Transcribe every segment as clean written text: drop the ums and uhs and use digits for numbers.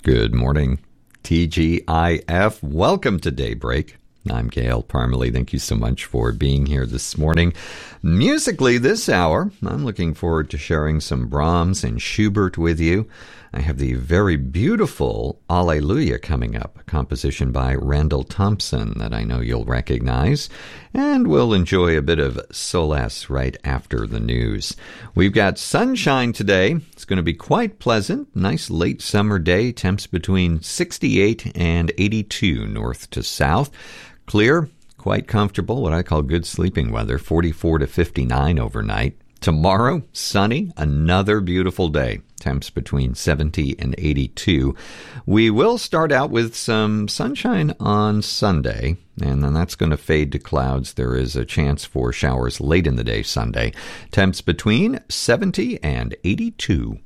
Good morning, TGIF. Welcome to Daybreak. I'm Gail Parmalee. Thank you so much for being here this morning. Musically this hour, I'm looking forward to sharing some Brahms and Schubert with you. I have the very beautiful Alleluia coming up, a composition by Randall Thompson that I know you'll recognize, and we'll enjoy a bit of solace right after the news. We've got sunshine today. It's going to be quite pleasant. Nice late summer day, temps between 68 and 82 north to south. Clear, quite comfortable, what I call good sleeping weather, 44 to 59 overnight. Tomorrow, sunny, another beautiful day. Temps between 70 and 82. We will start out with some sunshine on Sunday, and then that's going to fade to clouds. There is a chance for showers late in the day Sunday. Temps between 70 and 82.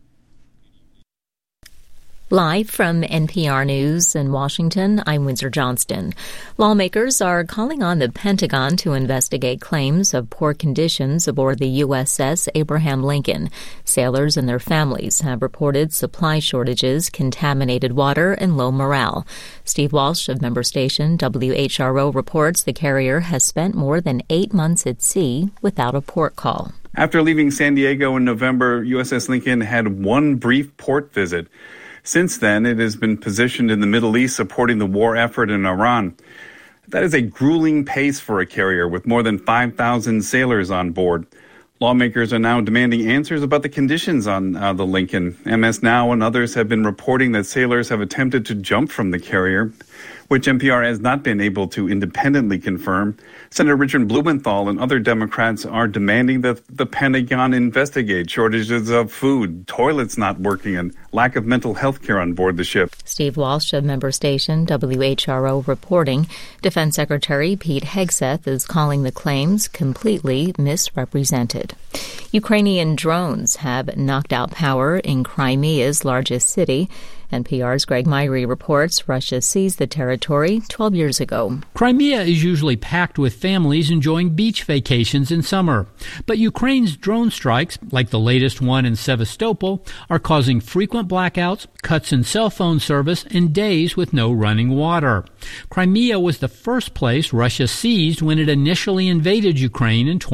Live from NPR News in Washington, I'm Windsor Johnston. Lawmakers are calling on the Pentagon to investigate claims of poor conditions aboard the USS Abraham Lincoln. Sailors and their families have reported supply shortages, contaminated water, and low morale. Steve Walsh of member station WHRO reports the carrier has spent more than 8 months at sea without a port call. After leaving San Diego in November, USS Lincoln had one brief port visit. Since then, it has been positioned in the Middle East supporting the war effort in Iran. That is a grueling pace for a carrier with more than 5,000 sailors on board. Lawmakers are now demanding answers about the conditions on the Lincoln. MS Now and others have been reporting that sailors have attempted to jump from the carrier, which NPR has not been able to independently confirm. Senator Richard Blumenthal and other Democrats are demanding that the Pentagon investigate shortages of food, toilets not working, and lack of mental health care on board the ship. Steve Walsh of member station WHRO reporting. Defense Secretary Pete Hegseth is calling the claims completely misrepresented. Ukrainian drones have knocked out power in Crimea's largest city. NPR's Greg Myrie reports Russia seized the territory 12 years ago. Crimea is usually packed with families enjoying beach vacations in summer. But Ukraine's drone strikes, like the latest one in Sevastopol, are causing frequent blackouts, cuts in cell phone service, and days with no running water. Crimea was the first place Russia seized when it initially invaded Ukraine in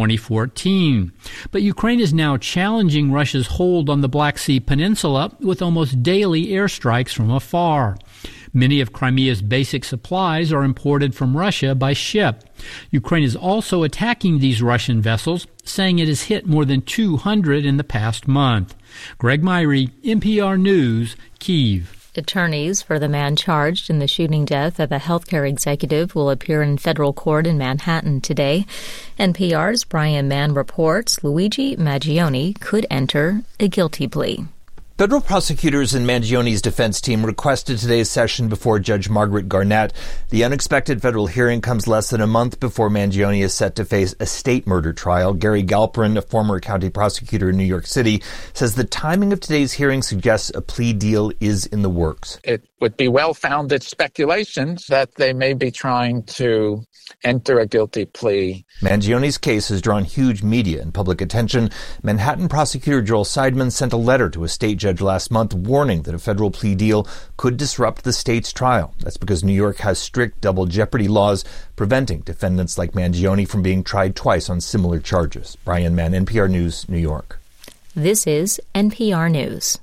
2014. But Ukraine is now challenging Russia's hold on the Black Sea Peninsula with almost daily airstrikes from afar. Many of Crimea's basic supplies are imported from Russia by ship. Ukraine is also attacking these Russian vessels, saying it has hit more than 200 in the past month. Greg Myrie, NPR News, Kyiv. Attorneys for the man charged in the shooting death of a healthcare executive will appear in federal court in Manhattan today. NPR's Brian Mann reports Luigi Maggioni could enter a guilty plea. Federal prosecutors and Mangione's defense team requested today's session before Judge Margaret Garnett. The unexpected federal hearing comes less than a month before Mangione is set to face a state murder trial. Gary Galperin, a former county prosecutor in New York City, says the timing of today's hearing suggests a plea deal is in the works. It would be well-founded speculation that they may be trying to enter a guilty plea. Mangione's case has drawn huge media and public attention. Manhattan prosecutor Joel Seidman sent a letter to a state judge last month warning that a federal plea deal could disrupt the state's trial. That's because New York has strict double jeopardy laws preventing defendants like Mangione from being tried twice on similar charges. Brian Mann, NPR News, New York. This is NPR News.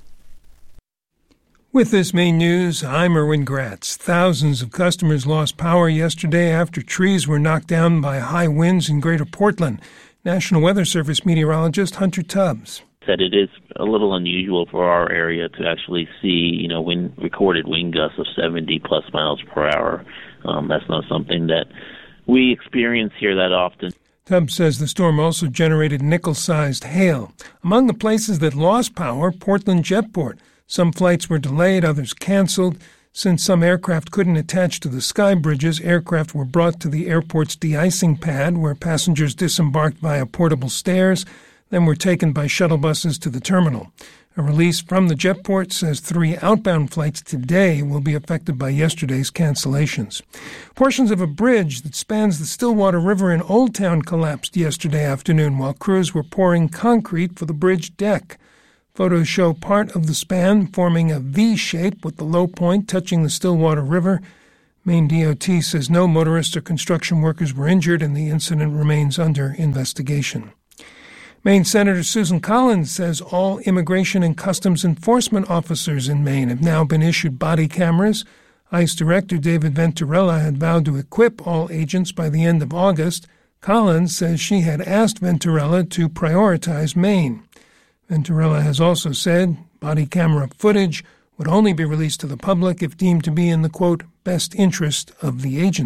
With this main news, I'm Erwin Gratz. Thousands of customers lost power yesterday after trees were knocked down by high winds in Greater Portland. National Weather Service meteorologist Hunter Tubbs said it is a little unusual for our area to actually see, recorded wind gusts of 70-plus miles per hour. That's not something that we experience here that often. Tubbs says the storm also generated nickel-sized hail. Among the places that lost power, Portland Jetport. Some flights were delayed, others canceled. Since some aircraft couldn't attach to the sky bridges, aircraft were brought to the airport's de-icing pad, where passengers disembarked via portable stairs, then were taken by shuttle buses to the terminal. A release from the Jetport says 3 outbound flights today will be affected by yesterday's cancellations. Portions of a bridge that spans the Stillwater River in Old Town collapsed yesterday afternoon while crews were pouring concrete for the bridge deck. Photos show part of the span forming a V shape with the low point touching the Stillwater River. Maine DOT says no motorists or construction workers were injured and the incident remains under investigation. Maine Senator Susan Collins says all immigration and customs enforcement officers in Maine have now been issued body cameras. ICE Director David Venturella had vowed to equip all agents by the end of August. Collins says she had asked Venturella to prioritize Maine. Venturella has also said body camera footage would only be released to the public if deemed to be in the, quote, best interest of the agency.